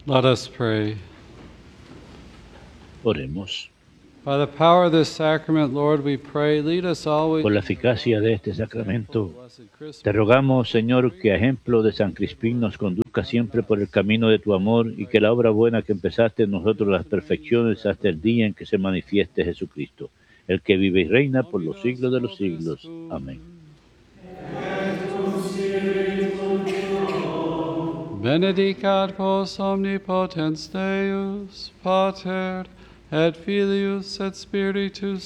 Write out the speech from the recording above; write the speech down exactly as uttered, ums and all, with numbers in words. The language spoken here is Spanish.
Let us pray. Oremos. By the power of this sacrament, Lord, we pray, lead us always. Por la eficacia de este sacramento, te rogamos, Señor, que a ejemplo de San Crispín nos conduzca siempre por el camino de tu amor y que la obra buena que empezaste en nosotros las perfecciones hasta el día en que se manifieste Jesucristo, el que vive y reina por los siglos de los siglos. Amén. Benedicat vos omnipotens Deus, Pater, et Filius, et Spiritus